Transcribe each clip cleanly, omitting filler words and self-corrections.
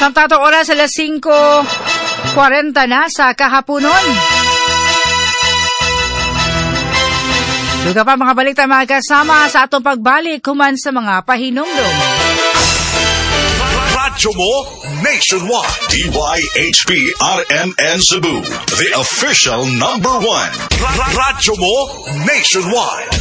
Samtang oras alas 5:40 na sa kahaponon. Duga pa mga balik tayo mga kasama sa atong pagbalik human sa mga pahinumdum. Radyo mo nationwide. DYHP RMN Cebu, the official #1. Radyo mo nationwide.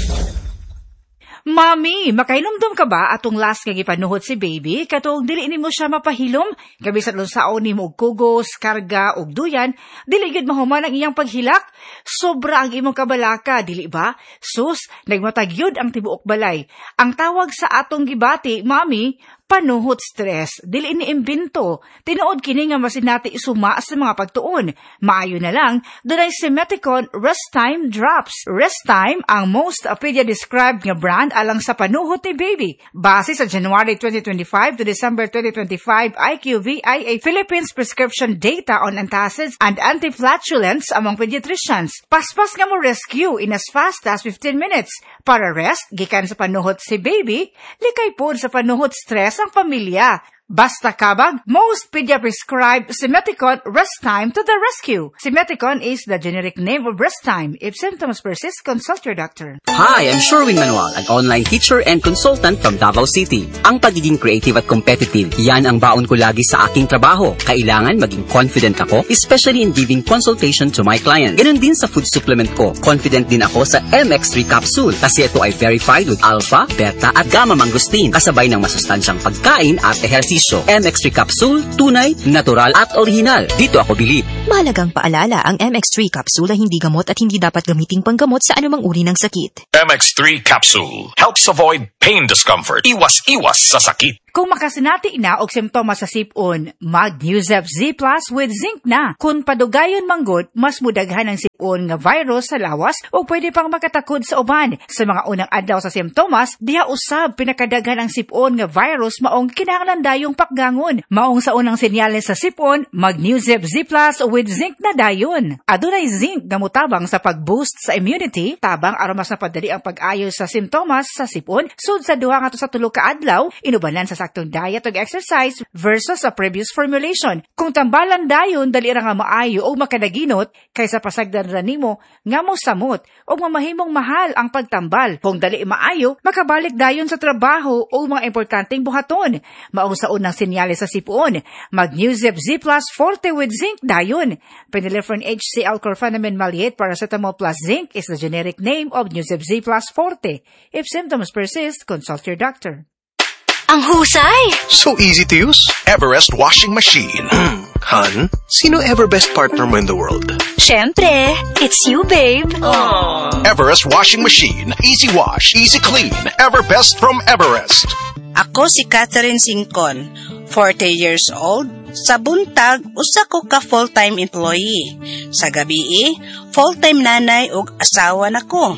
Mami, makahinumdum ka ba atong last kag ipanuhot si baby? Katong dili nimo siya mapahilom, gabi sa lunsaon nimo og kugos, karga og duyan, dili gid mahuman ang iyang paghilak. Sobra ang imong kabalaka, dili ba? Sus, nagmatagyod ang tibuok balay. Ang tawag sa atong gibati, mami, panuhot stress, dili ni imbento. Tinuod kini nga masinati isuma sa mga pagtuon. Maayo na lang, dunay Simeticon Rest Time Drops. Rest Time ang most pedia-described nga brand alang sa panuhot ni baby. Base sa January 2025 to December 2025 IQVIA Philippines prescription data on antacids and anti-flatulence among pediatricians. Paspas nga mo rescue in as fast as 15 minutes. Para rest, gikan sa panuhot si baby, likay pod sa panuhot stress ang pamilya. Basta kabag, most pedia-prescribed Simeticon Rest Time to the rescue. Simeticon is the generic name of Rest Time. If symptoms persist, consult your doctor. Hi, I'm Sherwin Manuel, an online teacher and consultant from Davao City. Ang pagiging creative at competitive, yan ang baon ko lagi sa aking trabaho. Kailangan maging confident ako, especially in giving consultation to my client. Ganun din sa food supplement ko. Confident din ako sa MX3 capsule kasi ito ay verified with alpha, beta at gamma mangosteen kasabay ng masustansyang pagkain at ehersisyo. MX3 capsule, tunay, natural at original. Dito ako bilib. Mahalagang paalala, ang MX3 capsule ay hindi gamot at hindi dapat gamiting panggamot sa anumang uri ng sakit. MX3 capsule helps avoid pain discomfort. Iwas sa sakit. Kung makasinati na og simptomas sa sipon, mag-Newzep Z Plus with zinc na. Kung padugayon manggod, mas mudaghan ang sipon nga virus sa lawas o pwede pang makatakod sa uban. Sa mga unang adlaw sa simptomas, diha usab pinakadaghan ang sipon nga virus maong kinahanglan dayong pakgangon. Maong sa unang senyales sa sipon, mag-Newzep Z Plus with zinc na dayon. Adunay zinc nga motabang sa pag-boost sa immunity, tabang aron mas napadali ang pag-ayos sa simptomas sa sipon sud sa 2 ngadto sa 3 ka adlaw, inubanan sa saktong diet ug exercise versus sa previous formulation. Kung tambalan dayon, dali ra nga maayo o makadaginot kaysa pasagdan ra nimo nga mo samot o mamahimong mahal ang pagtambal. Kung dali maayo, makabalik dayon sa trabaho o mga importanteng buhaton. Maong sa unang senyales sa sipon, mag-Newzep Z Plus Forte with zinc dayon. Phenylephrine HCl chlorpheniramine maleate paracetamol plus zinc is the generic name of Newzep Z Plus Forte. If symptoms persist, consult your doctor. Ang husay! So easy to use. Everest washing machine. Han, sino ever best partner mo in the world? Syempre, it's you, babe. Aww. Everest washing machine. Easy wash, easy clean. Everbest from Everest. Ako si Catherine Singcon, 40 years old. Sa buntag, usa ko ka full-time employee. Sa gabi, full-time nanay ug asawa nako.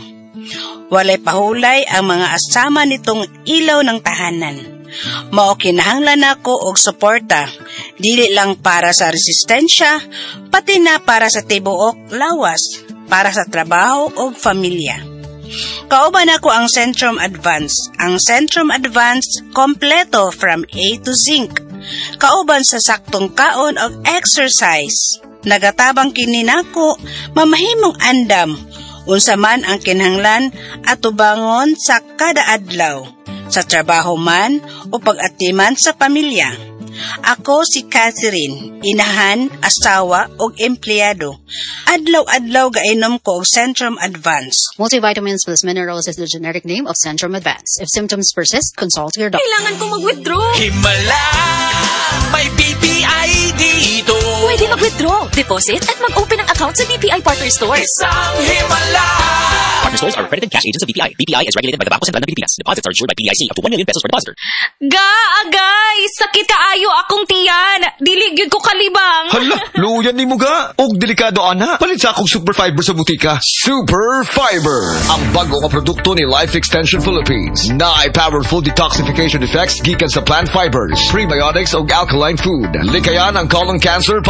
Walay pahulay ang mga asama nitong ilaw ng tahanan. Mao kinahanglan nako og suporta, dili lang para sa resistensya, pati na para sa tibuok lawas, para sa trabaho ug pamilya. Kauban ako ang Centrum Advance. Ang Centrum Advance kompleto from A to zinc. Kauban sa saktong kaon og exercise. Nagatabang kini nako mamahimong andam. Unsa man ang kinahanglan atubangon sa kada adlaw, sa trabaho man o pag-atiman sa pamilya. Ako si Catherine, inahan, asawa o empleyado. Adlaw-adlaw gainom ko og Centrum Advance. Multivitamins plus minerals is the generic name of Centrum Advance. If symptoms persist, consult your doctor. Kailangan ko mag-withdraw. Himala! May BPI dito! Pwede mag-withdraw, deposit at mag-open ng account sa BPI Partner Stores. Isang himala! Partner stores are accredited cash agents of BPI. BPI is regulated by the Bangko Sentral ng Pilipinas. Deposits are insured by PIC up to 1 million pesos per depositor. Agay! Sakit kaayo akong tiyan! Dili gyud ko kalibang! Hala, luyan ni mo ga! Og delikado ana! Palit sa akong Super Fiber sa butika. Super Fiber! Ang bago nga produkto ni Life Extension Philippines. Na powerful detoxification effects gikan sa plant fibers, prebiotics o alkaline food. Likayan ang colon cancer paagi sa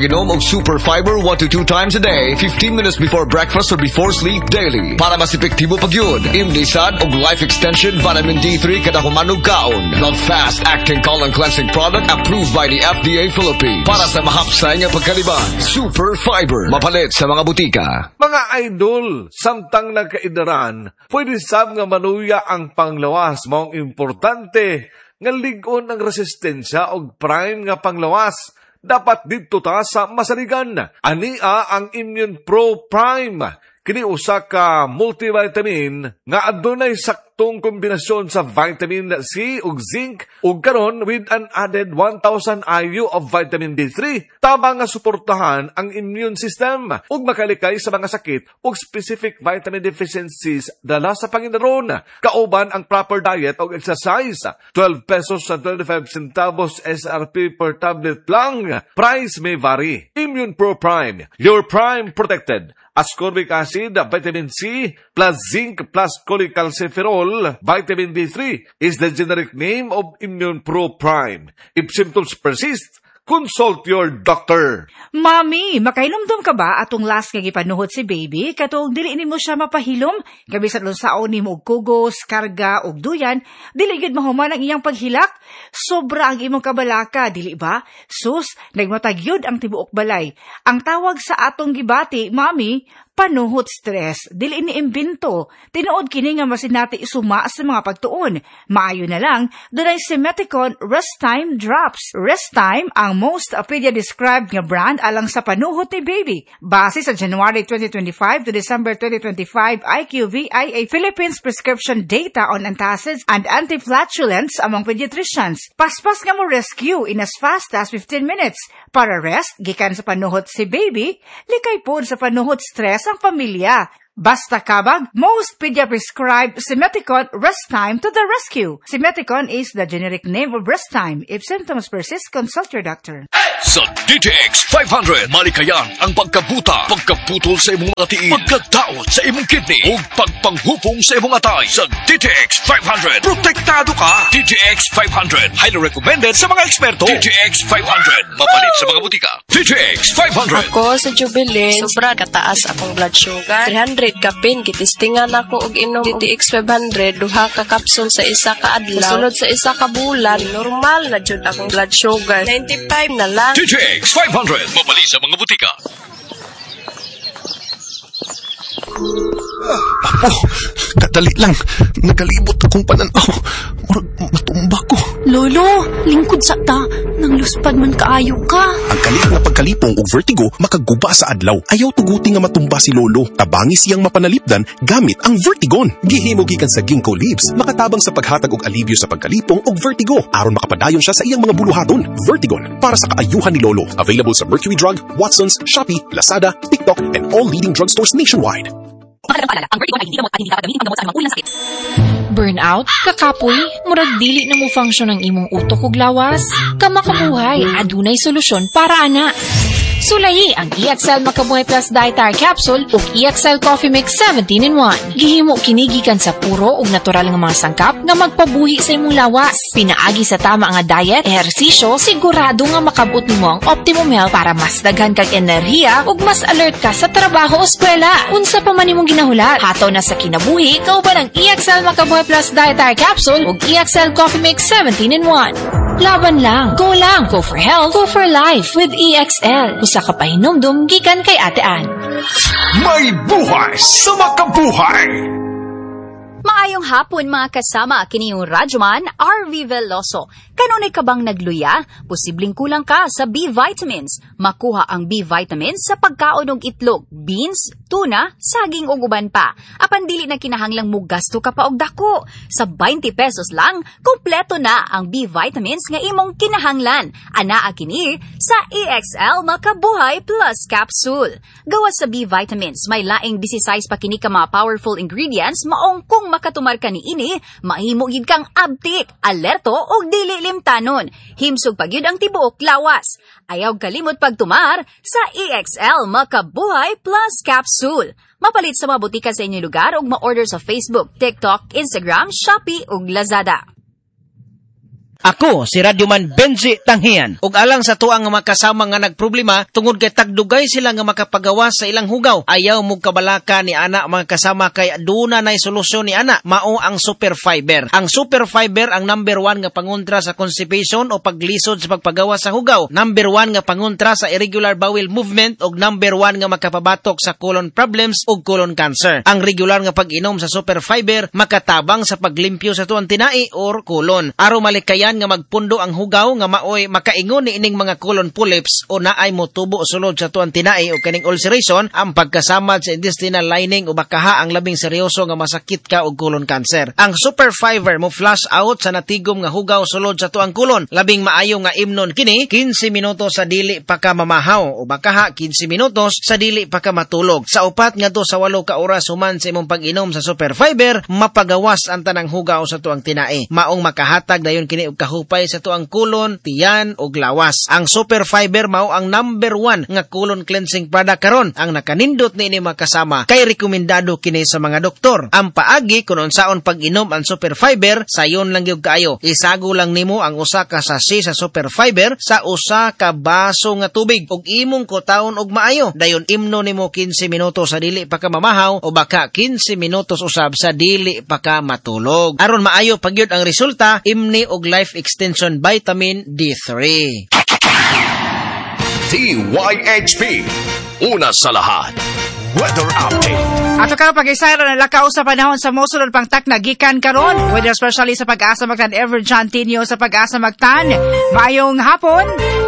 Mag-inom og Super Fiber 1 to 2 times a day, 15 minutes before breakfast or before sleep daily. Para mas epektibo pag yun, Imnisad og Life Extension Vitamin D3 kada humanog kaon. The fast-acting colon cleansing product approved by the FDA Philippines. Para sa mahapsay nga pagkaliban, Super Fiber. Mapalit sa mga butika. Mga idol, samtang nagkaidaran, pwede sab nga manuya ang panglawas. Maong importante nga ligon ang resistensya og prime nga panglawas. Dapat dito ta sa masaligan. Ania ang Immune Pro Prime. Kini usa ka multivitamin nga adunay saktong kombinasyon sa vitamin C ug zinc ug karon with an added 1,000 IU of vitamin D3 tabang nga suportahan ang immune system ug makalikay sa mga sakit ug specific vitamin deficiencies dala sa panginaron. Kauban ang proper diet ug exercise. 12 pesos and 25 centavos SRP per tablet lang. Price may vary. Immune Pro Prime, your prime protected. Ascorbic acid, vitamin C, plus zinc, plus cholecalciferol, vitamin D3 is the generic name of Immune Pro Prime. If symptoms persist, consult your doctor. Mami, makailumdum ka ba atong last nga gipanuhot si baby? Katong dili nimo siya mapahilom, gabi sa lunsaon nimo og kugos, karga og duyan, dili gid mahuman ang iyang paghilak. Sobra ang imong kabalaka, dili ba? Sus, nagmatagyod ang tibuok balay. Ang tawag sa atong gibati, mami, panuhot stress, dili ni imbento. Tinuod kini nga masinati isuma sa mga pagtuon. Maayo na lang, dunay Simeticon Rest Time Drops. Rest Time ang most pedia-described nga brand alang sa panuhot ni baby. Base sa January 2025 to December 2025 IQVIA Philippines prescription data on antacids and antiflatulence among pediatricians. Paspas nga mo rescue in as fast as 15 minutes. Para rest, gikan sa panuhot si baby, likay pod sa panuhot stress ang pamilya. Basta kabag, most pedia-prescribed Simeticon Rest Time to the rescue. Simeticon is the generic name of Rest Time. If symptoms persist, consult your doctor. Sa DTX 500, malikayan ang pagkabuta, pagkaputol sa imong mga tiil, pagkadaot sa imong kidney, o pagpanghupong sa imong atay. Sa DTX 500, protektado ka. DTX 500, highly recommended sa mga eksperto. DTX 500, mapalit sa mga butika. DTX 500. Ako sa Jubilee, sobra kataas akong blood sugar. 300 kapin, kitistingan ako og inom DTX 500, duha ka kapsul sa isa ka adlaw. Sulod sa isa ka bulan, normal na jud akong blood sugar. 95 na lang. DTX 500, mabali sa mga butika. Apo, kadali lang. Nagalibot akong pananaw. Murag matumba ko. Lolo, lingkod sa ta. Nang luspad man kaayo ka. Ang kalit na pagkalipong o vertigo makaguba sa adlaw. Ayaw tuguti nga matumba si Lolo. Tabangi siyang mapanalipdan gamit ang Vertigon. Gihimo gikan sa ginkgo leaves. Makatabang sa paghatag og alibyo sa pagkalipong o vertigo. Aron makapadayon siya sa iyang mga buluhaton. Vertigon, para sa kaayuhan ni Lolo. Available sa Mercury Drug, Watson's, Shopee, Lazada, TikTok, and all leading drugstores nationwide. Ang Vertigon ay hindi gamot at hindi dapat gamitin panggamot sa mga uri ng sakit. Burnout, kakapoy, murag dili na mo function ang imong utok ug lawas. Kamakabuhay, adunay solusyon para ana. Sulayi ang EXL Makabuhay Plus Dietary Capsule ug EXL Coffee Mix 17-in-1. Gihimo kini gikan sa puro ug natural nga mga sangkap nga magpabuhi sa imong lawas. Pinaagi sa tama nga diet, ehersisyo, sigurado nga makabot nimo ang optimum health para mas daghan kag enerhiya ug mas alert ka sa trabaho o eskwela. Unsa pa man imong ginahulat, hataw na sa kinabuhi kauban ang EXL Makabuhay Plus Dietary Capsule ug EXL Coffee Mix 17-in-1. Laban lang, go for health, go for life with EXL. Usa ka pahinumdum gikan kay Ate Ann. May buhay sa makabuhay! Maayong hapon mga kasama, kini yung Radyoman RV Veloso. Kanunay ka bang nagluya? Posibleng kulang ka sa B vitamins. Makuha ang B vitamins sa pagkaon og itlog, beans, tuna, saging ug uban pa. Apan dili na kinahanglang mo gasto ka pa og dako. Sa 20 pesos lang, kompleto na ang B vitamins nga imong kinahanglan. Anaa kini sa EXL Makabuhay Plus Capsule. Gawas sa B vitamins, may laing 16 pa kini ka mga powerful ingredients maong kung makatumar ka ni ini, mahimo gid kang abtik, alerto og dili limtanon. Himsog pagyud ang tibuok lawas. Ayaw kalimot pagtumar sa EXL Makabuhay Plus Capsule. Mapalit sa mga butika sa inyong lugar ug ma-order sa Facebook, TikTok, Instagram, Shopee ug Lazada. Ako si Radyoman Benji Tanghian ug alang sa tuang nga makasama nga nagproblema tungod kay tagdugay sila nga makapagawas sa ilang hugaw. Ayaw mo kabalaka ni ana mga kasama kay aduna nay solusyon ni ana mao ang Super Fiber. Ang Super Fiber ang number 1 nga pangontra sa constipation o paglisod sa pagpagawas sa hugaw. Number 1 nga pangontra sa irregular bowel movement ug number 1 nga makapabatok sa colon problems ug colon cancer. Ang regular nga pag-inom sa Super Fiber makatabang sa paglimpyo sa tuang tinai or colon. Aron malikayan nga magpundo ang hugaw nga maoy makaingon ni ining mga colon polyps o naay motubo sulod sa tuang tinai o kaning ulceration, ang pagkasamad sa intestinal lining o bakaha ang labing seryoso nga masakit ka og colon cancer. Ang Super Fiber mo flush out sa natigom nga hugaw sulod sa tuang colon. Labing maayo nga imnon kini 15 minutos sa dili pa ka mamahaw o bakaha 15 minutos sa dili pa ka matulog. Sa 4 ngadto sa 8 ka oras human sa imong pag-inom sa Super Fiber, mapagawas ang tanang hugaw sa tuang tinai. Maong makahatag dayon kini og kahupay sa tuang kulon, tiyan ug lawas. Ang Super Fiber mao ang number 1 nga colon cleansing product karon. Ang nakanindot ni ini makasama kay rekomendado kini sa mga doktor. Ang paagi kun unsaon pag-inom ang Super Fiber, sayon lang gyud kaayo. Isago lang nimo ang usa ka sachet sa Super Fiber sa usa ka baso nga tubig ug imong kutahon og maayo. Dayon imno nimo 15 minutos sa dili pa ka mamahaw o baka 15 minutos usab sa dili pa ka matulog. Aron maayo pagyud ang resulta, imni og Life Extension Vitamin D3. DYHP, una sa lahat, weather update. Ato ka pag-isayra na lakaw sa panahon sa mosunod pang taknagikan karon. Weather specially sa Pag-asa Mactan, Ever John Tinio sa Pag-asa Mactan. Maayong hapon.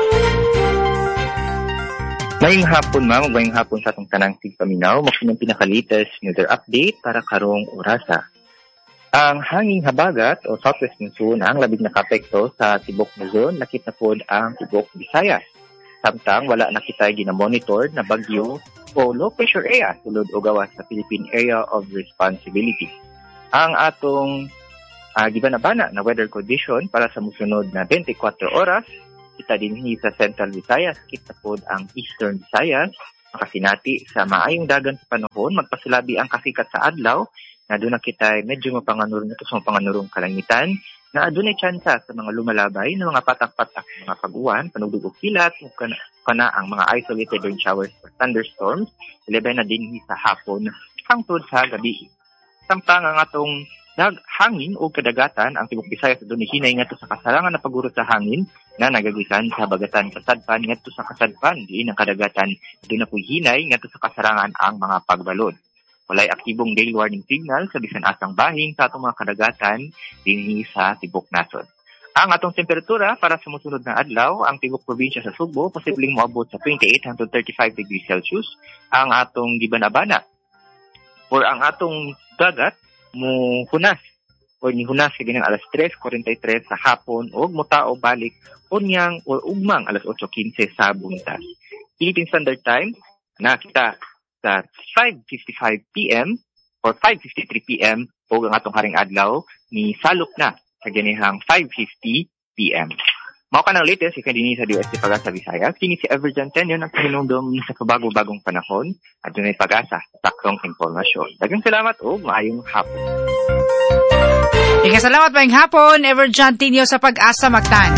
Ngayong hapon, ma'am. Ngayong hapon sa atong tanang tigpaminaw. Masinong pinaka-latest weather update para karong orasa. Ang hanging habagat o southwest monsoon ang labing nakapekto sa Tibok Luzon, nakita po ang Tibok Visayas. Samtang wala na kita ginamonitor na bagyo o low pressure area sulod o gawas sa Philippine Area of Responsibility. Ang atong gibanabana na weather condition para sa musunod na 24 oras, kita dinhi sa Central Visayas, kita po ang Eastern Visayas, makasinati sa maayong dagan sa panahon, magpasilabi ang kasikat sa adlaw, na doon na kita medyo mapanganurong ito sa mapanganurong kalangitan, na doon ay tsansa sa mga lumalabay na mga patak-patak, mga pag-uwan, panugdug o kilat, kana ang mga isolated rain showers or thunderstorms, ilabay na din sa hapon hangtod sa gabi. Samtang ang atong hangin o kadagatan, ang Tibok Visayas doon hinay nga to sa kasarangan na pagurot sa hangin na nagagikan sa Bagatan Kasadpan nga to sa Kasadpan, diin ang kadagatan doon na po hinay nga to sa kasarangan ang mga pagbalod. Walay aktibong gale warning signal sa bisan asang bahing sa atong mga kadagatan dinhi sa Tibok Nasod. Ang atong temperatura para sa musunod na adlaw, ang Tibok Probinsya sa Sugbo posibleng moabot sa 28 hangtod 35 degrees Celsius. Ang atong gibanabana or ang atong dagat mo hunas o nihunas sa ganang alas 3:43 sa hapon o mutao balik unyang o ugmang alas 8:15 sa buntas. Philippine Standard Time na kita sa 5:55 p.m. or 5:53 p.m. o ang atong haring adlaw ni salok na sa ganihang 5:50 p.m. Mao ka ng latest ikan din sa DOST Pag-asa Visayas. Kini si Everjan Tenyon ang hinungdom sa kabago-bagong panahon at yun ay pag-asa sa saktong impormasyon. Daghang salamat o maayong hapon. Salamat maayong hapon, Everjan Tenyon sa Pag-asa Mactan.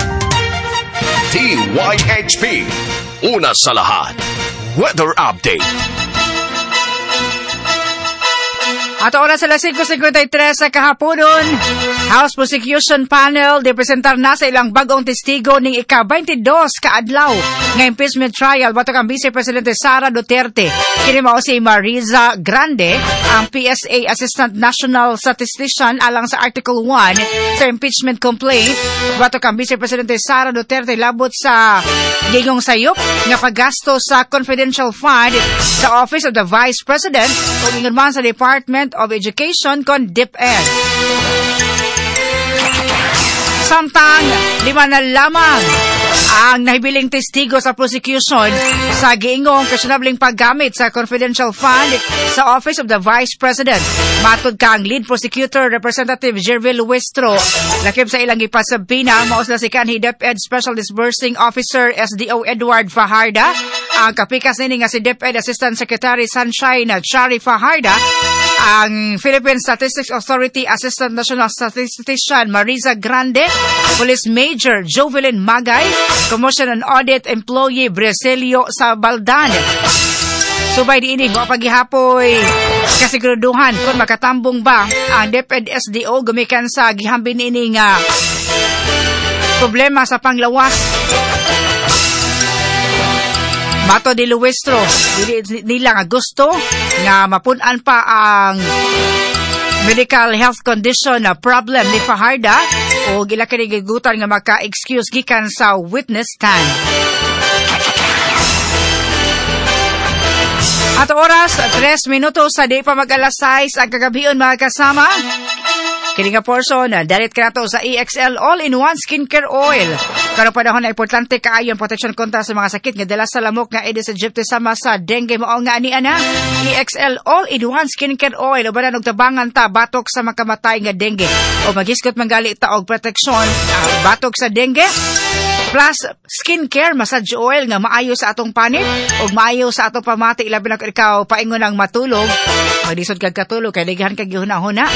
DYHP, una sa lahat, weather update. Ato oras sa 5:53 sa kahaponon, House Prosecution Panel depresentar na sa ilang bagong testigo ning ika-22 kaadlaw nga impeachment trial batok ang Vice Presidente Sara Duterte. Kini mao si Mariza Grande, ang PSA Assistant National Statistician alang sa Article 1 sa impeachment complaint batok ang Vice Presidente Sara Duterte labot sa gingong sayop nga paggasto sa confidential fund sa Office of the Vice President o ingon man sa Department of Education kon DepEd. Samtang 5 na lamang ang nahibiling testigo sa prosecution sa giingong questionabling paggamit sa confidential fund sa Office of the Vice President. Matud kang lead prosecutor Representative Jervil Westro, lakip sa ilang ipasabina, maos na si kanhi DepEd Special Disbursing Officer SDO Edward Fajarda, ang kapikas nini nga si DepEd Assistant Secretary Sunshine Chari Fajarda, ang Philippine Statistics Authority Assistant National Statistician Marisa Grande, Police Major Jovelyn Magay, Commotion and Audit Employee Bresilio Sabaldan. Subay diinig mo paghihapoy kasiguraduhan kung makatambong ba ang DepEd SDO gumikan sa gihambin ini nga problema sa panglawas. Mato de Luestro, nila nga gusto nga mapunan pa ang medical health condition na problem ni Fajarda o gila kinigigutan nga maka-excuse gikan sa witness stand. At oras, 3 minutos sa di pa mag-alas 6 ang kagabion mga kasama. Kini nga portion, dalit ka na to sa EXL All-in-One Skincare Oil. Karon panahon na importante kaayo ang protection kontra sa mga sakit nga dala sa lamok nga Aedes aegypti sama sa dengue mao nga ani ana. EXL All-in-One Skincare Oil uban og tabangan ta batok sa makamatay nga dengue o magiskot manggali ta og proteksyon batok sa dengue. Plus, skincare, massage oil nga maayo sa atong panit o maayo sa atong pamati. Ilabi na ikaw, paingon ang matulog. Magdisod kag katulog, kay ligahan kag gihuna-huna.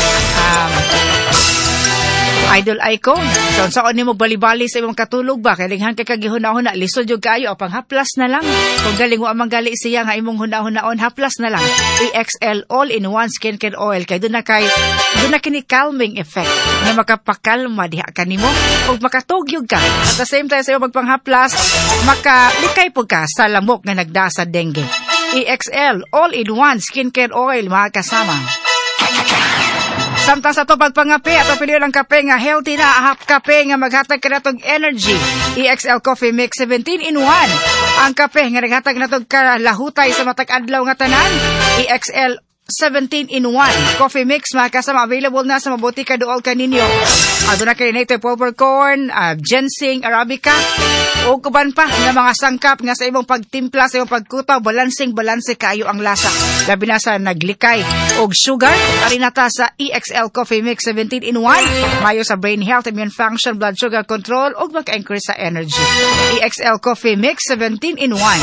Idol icon. So, saan ni mo bali-bali sa imong katulog ba? Kay ligahan kag gihuna-huna. Lisod yung kayo, apang haplas na lang. Kung galing mo amang gali siya nga imong huna-hunaon, haplas na lang. EXL All-in-One Skincare Oil. Kay doon na kini calming effect na makapakalma diha kanimo ug makatugyog ka at the same time sa iyong magpanghaplas makalikay po ka sa lamok nga nagda sa dengue. EXL All-in-One Skincare Oil mga kasama. Samtang sa ito pagpangapi at pilihan ng kape nga healthy na ahap kape nga maghatag ka na itong energy. EXL Coffee Mix 17-in-1. Ang kape nga naghatag na itong kalahutay sa matag adlaw nga tanan. EXL 17-in-1 coffee mix mga kasama available na sa mabutika dool kaninyo. Adto na kay native popcorn, ginseng, arabica o kuban pa nga mga sangkap nga sa imong pagtimpla sa imong pagkutaw balanse kayo ang lasa. Labi na sa naglikay og sugar ari nata sa EXL Coffee Mix 17-in-1 mayo sa brain health, immune function, blood sugar control ug mag-increase sa energy. EXL Coffee Mix 17-in-1.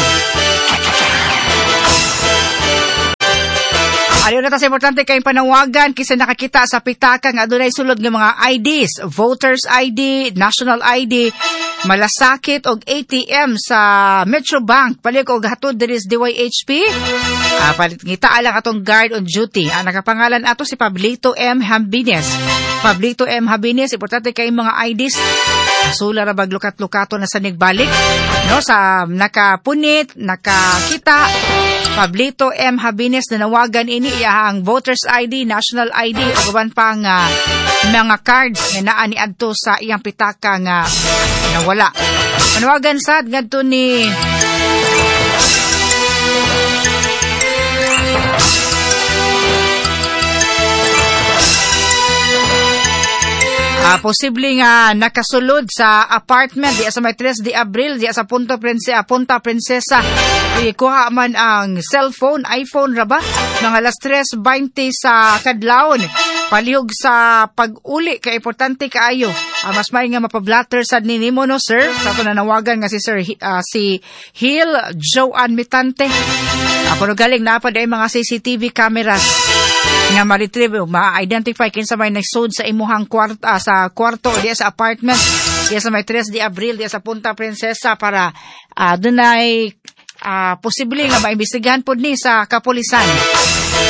Ayaw na ta sa importante kayong panawagan kisa nakakita sa pitaka nga adunay sulod nga mga IDs, voters ID, national ID, malasakit og ATM sa Metrobank palig og hatod diri sa DYHP. Palit ngita lang atong guard on duty. Ang nakapangalan ato si Pablito M. Hambines. Pablito M. Hambines, importante kayong mga IDs. Sula ra baglukat-lukato na sa nigbalik no sa nakapunit, nakakita. Pablito M. Habines na nawagan ini iyahang voters ID, national ID ug uban pang mga cards nga naa ni adto sa iyang pitaka nga nawala. Manawagan sad ngadto ni posible nga nakasulod sa apartment diya sa may 3 de Abril diya sa Punta Princesa. Ikuha man ang cellphone, iPhone ra ba? Mga alas 3:20 sa kadlawon. Palihog sa pag-uli kay importante kaayo. Mas may nga mapablatter sad ninimo no sir. Sa to nanawagan nga si Sir si Hill Joan Mitante. Ako galing na pa day mga CCTV cameras nga ma-retrieve, ma-identify kinsa may nagsud sa imuhang kwarto diya sa apartment diya sa may 3 de Abril diya sa Punta Princesa para dunay posible nga maimbestigahan pod ni sa kapulisan.